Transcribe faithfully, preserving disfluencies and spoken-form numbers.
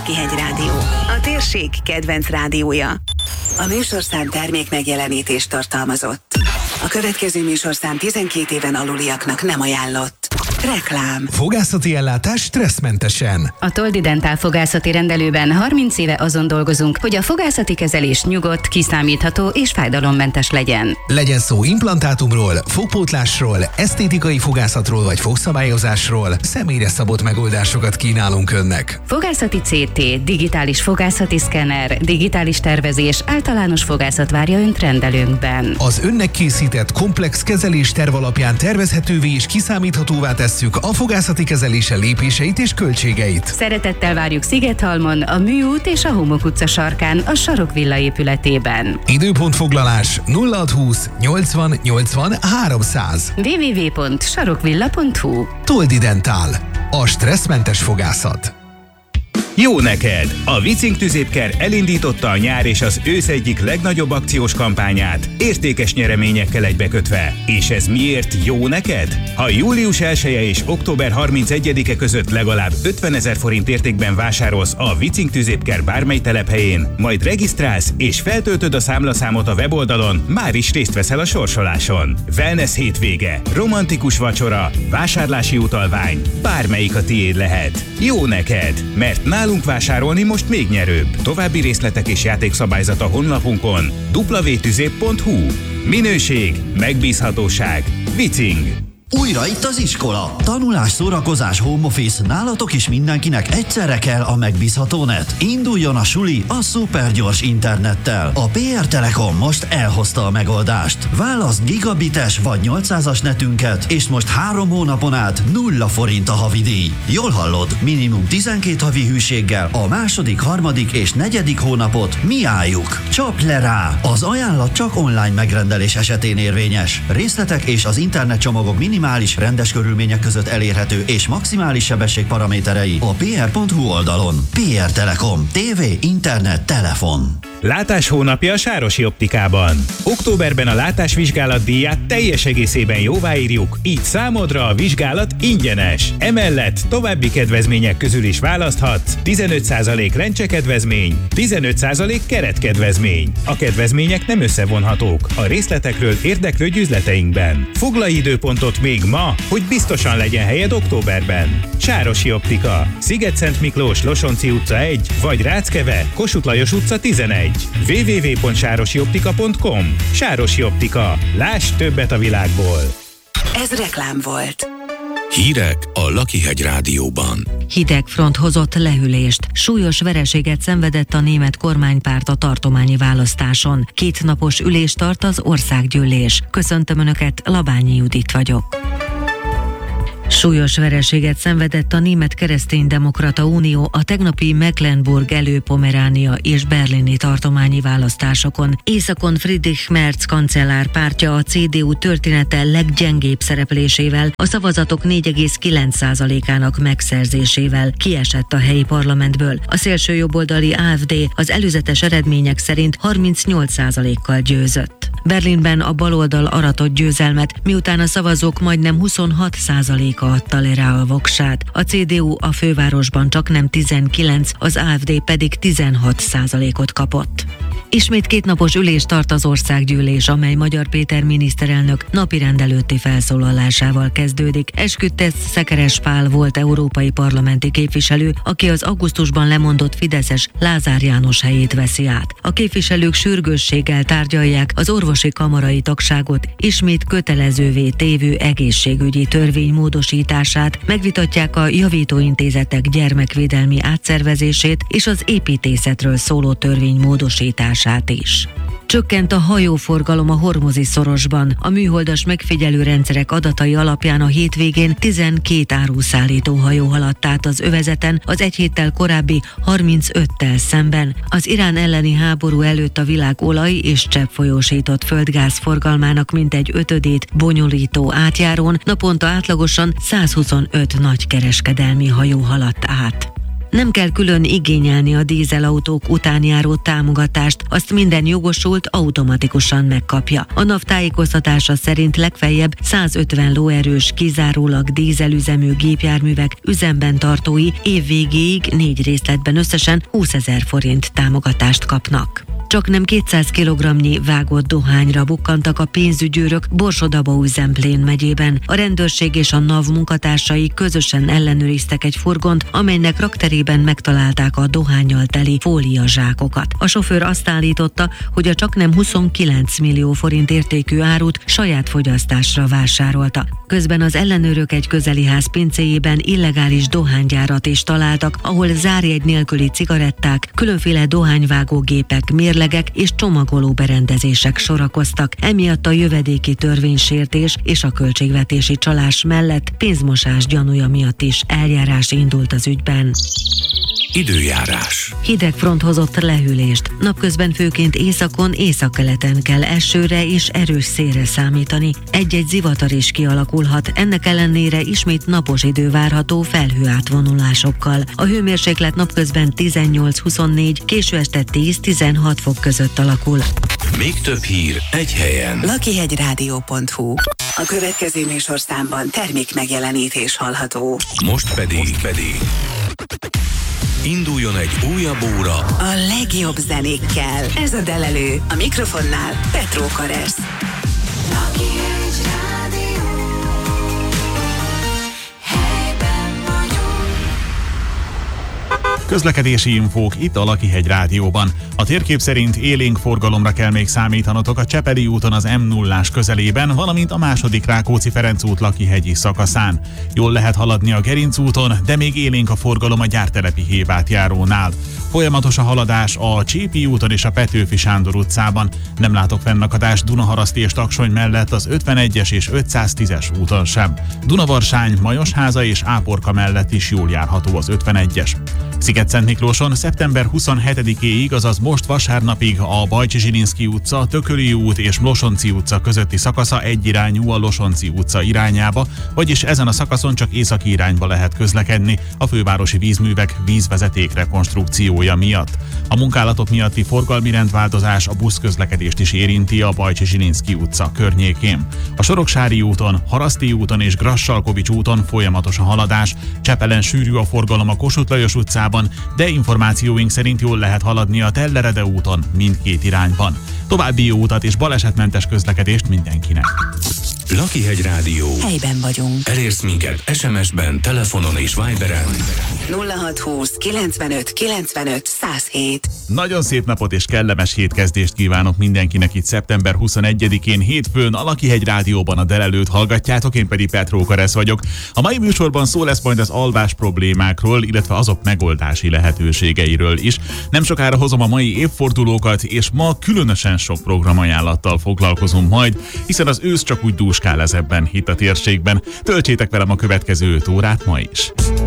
Lakihegy Rádió, a térség kedvenc rádiója. A műsorszám termék megjelenítést tartalmazott. A következő műsorszám tizenkét éven aluliaknak nem ajánlott. Reklám. Fogászati ellátás stresszmentesen. A Toldi Dentál fogászati rendelőben harminc éve azon dolgozunk, hogy a fogászati kezelés nyugodt, kiszámítható és fájdalommentes legyen. Legyen szó implantátumról, fogpótlásról, esztétikai fogászatról vagy fogszabályozásról, személyre szabott megoldásokat kínálunk önnek. Fogászati cé té, digitális fogászati szkenner, digitális tervezés, általános fogászat várja önt rendelőnkben. Az önnek készített komplex kezelés terv alapján tervezhetővé és kiszámíthatóvá tesszük a fogászati kezelése lépéseit és költségeit. Szeretettel várjuk Szigethalmon, a Műút és a Homok utca sarkán, a Sarokvilla épületében. Időpontfoglalás nulla hatszázhúsz nyolcvan nyolcvan háromszáz. double-u double-u double-u pont sarokvilla pont hu. Toldi Dentál. A stresszmentes fogászat. Jó neked! A Vicing tüzépker elindította a nyár és az ősz egyik legnagyobb akciós kampányát, értékes nyereményekkel egybekötve. És ez miért jó neked? Ha július elseje és október harmincegyedike között legalább ötvenezer forint értékben vásárolsz a Vicing tüzépker bármely telephelyén, majd regisztrálsz és feltöltöd a számlaszámot a weboldalon, már is részt veszel a sorsoláson. Wellness hétvége, romantikus vacsora, vásárlási utalvány, bármelyik a tiéd lehet. Jó neked, mert nálunk vásárolni most még nyerőbb. További részletek és játékszabályzat a honlapunkon double-u double-u double-u pont tüzép pont hu. Minőség, megbízhatóság, Vicing. Újra itt az iskola. Tanulás, szórakozás, home office, nálatok is mindenkinek egyszerre kell a megbízható net. Induljon a suli a szupergyors internettel. A pé er Telekom most elhozta a megoldást. Válaszd gigabites vagy nyolcszázas netünket, és most három hónapon át nulla forint a havidíj. Jól hallod, minimum tizenkét havi hűséggel a második, harmadik és negyedik hónapot mi álljuk. Csapj le rá! Az ajánlat csak online megrendelés esetén érvényes. Részletek és az internetcsomagok minimális rendes körülmények között elérhető és maximális sebesség paraméterei a pé er pont hu oldalon. pé er Telekom. Tévé, internet, telefon. Látás hónapja a Sárosi Optikában. Októberben a látásvizsgálat díját teljes egészében jóváírjuk, így számodra a vizsgálat ingyenes. Emellett további kedvezmények közül is választhatsz: tizenöt százalék lencsekedvezmény, tizenöt százalék keretkedvezmény. A kedvezmények nem összevonhatók. A részletekről érdeklődj üzleteinkben. Foglalj időpontot még ma, hogy biztosan legyen helyed októberben. Sárosi Optika. Sziget-Szent Miklós, Losonci utca egy, vagy Ráckeve, Kossuth Lajos utca tizenegy. double-u double-u double-u pont sárosi optika pont com. Sárosi Optika. Láss többet a világból. Ez reklám volt. Hírek a Lakihegy Rádióban. Hideg front hozott lehűlést. Súlyos vereséget szenvedett a német kormánypárt a tartományi választáson. Két napos ülést tart az országgyűlés. Köszöntöm Önöket, Labányi Judit vagyok. Súlyos vereséget szenvedett a Német Kereszténydemokrata Unió a tegnapi Mecklenburg Elő-Pomeránia és berlini tartományi választásokon. Északon Friedrich Merz kancellár pártja a cé dé u története leggyengébb szereplésével, a szavazatok négy egész kilenc százalékának megszerzésével kiesett a helyi parlamentből. A szélsőjobboldali á ef dé az előzetes eredmények szerint harmincnyolc százalékkal győzött. Berlinben a baloldal aratott győzelmet, miután a szavazók majdnem huszonhat százaléka adta le rá a voksát. A cé dé u a fővárosban csak nem tizenkilenc, az á ef dé pedig tizenhat százalékot kapott. Ismét kétnapos ülést tart az országgyűlés, amely Magyar Péter miniszterelnök napirend előtti felszólalásával kezdődik. Esküdtesz Szekeres Pál volt európai parlamenti képviselő, aki az augusztusban lemondott fideszes Lázár János helyét veszi át. A képviselők sürgősséggel tárgyalják az orvosi kamarai tagságot ismét kötelezővé tévő egészségügyi törvény módosítását, megvitatják a javítóintézetek gyermekvédelmi átszervezését és az építészetről szóló törvény módosítását is. Csökkent a hajóforgalom a Hormuzi szorosban. A műholdas megfigyelő rendszerek adatai alapján a hétvégén tizenkét áruszállító hajó haladt át az övezeten, az egy héttel korábbi harmincöttel szemben. Az Irán elleni háború előtt a világ olaj- és cseppfolyósított földgáz forgalmának mintegy ötödét bonyolító átjárón naponta átlagosan százhuszonöt nagykereskedelmi hajó haladt át. Nem kell külön igényelni a dízelautók után járó támogatást, azt minden jogosult automatikusan megkapja. A NAV tájékoztatása szerint legfeljebb százötven lóerős, kizárólag dízelüzemű gépjárművek üzemben tartói év végéig négy részletben összesen húszezer forint támogatást kapnak. Csak nem kétszáz kilogramnyi vágott dohányra bukkantak a pénzügyőrök Borsod-Abaúj-Zemplén megyében. A rendőrség és a NAV munkatársai közösen ellenőriztek egy furgont, amelynek rakterében megtalálták a dohánnyal teli fóliazsákokat. A sofőr azt állította, hogy a csaknem huszonkilenc millió forint értékű árut saját fogyasztásra vásárolta. Közben az ellenőrök egy közeli ház pincéjében illegális dohánygyárat is találtak, ahol zárjegy nélküli cigaretták, különféle dohányvágógépek, mérlegek és csomagoló berendezések sorakoztak. Emiatt a jövedéki törvénysértés és a költségvetési csalás mellett pénzmosás gyanúja miatt is eljárás indult az ügyben. Időjárás. Hideg front hozott lehűlést. Napközben főként északon, északkeleten kell esőre és erős szélre számítani. Egy-egy zivatar is kialakulhat, ennek ellenére ismét napos idő várható felhő átvonulásokkal. A hőmérséklet napközben tizennyolc-huszonnégy, késő este tíz-tizenhat fok között alakul. Még több hír egy helyen. lakihegyrádió pont hu. A következő műsorszámban termék megjelenítés hallható. Most pedig, Most pedig induljon egy újabb óra A legjobb zenékkel. Ez a Delelő. A mikrofonnál Petró Karesz. Közlekedési infók itt a Lakihegy Rádióban. A térkép szerint élénk forgalomra kell még számítanotok a Csepeli úton az em nullás közelében, valamint a második Rákóczi-Ferenc út lakihegyi szakaszán. Jól lehet haladni a Gerinc úton, de még élénk a forgalom a Gyártelepi hévátjárónál. Folyamatos a haladás a Csépi úton és a Petőfi Sándor utcában. Nem látok fennakadást Dunaharaszti és Taksony mellett az ötvenegyes és ötszáztízes úton sem. Dunavarsány, Majosháza és Áporka mellett is jól járható az ötvenegyes. Sziget-Szent Miklóson szeptember huszonhetedikéig, azaz most vasárnapig a Bajcsi-Zsilinszky utca, Tököli út és Losonci utca közötti szakasza egyirányú a Losonci utca irányába, vagyis ezen a szakaszon csak északi irányba lehet közlekedni a fővárosi vízművek vízvezeték rekonstrukciója miatt. A munkálatok miatti forgalmi rendváltozás a buszközlekedést is érinti a Bajcsi-Zsilinszky utca környékén. A Soroksári úton, Haraszti úton és Grassalkovics úton folyamatos a haladás, Csepelen sűrű a forgalom a Kossuth Lajos utcában, de információink szerint jól lehet haladni a Tellerede úton mindkét irányban. További jó utat és balesetmentes közlekedést mindenkinek! Lakihegy Rádió. Helyben vagyunk. Elérsz minket es em es-ben, telefonon és Viberen. nulla hat húsz kilencvenöt kilencvenöt száz hét. Nagyon szép napot és kellemes hétkezdést kívánok mindenkinek itt szeptember huszonegyedikén hétfőn a Lakihegy Rádióban a Delelőt hallgatjátok, én pedig Petró Karesz vagyok. A mai műsorban szó lesz majd az alvás problémákról, illetve azok megoldási lehetőségeiről is. Nem sokára hozom a mai évfordulókat, és ma különösen sok programajánlattal foglalkozunk majd, hiszen az ősz csak úgy dúskál ez ebben itt a térségben. Töltsétek velem a következő öt órát ma is.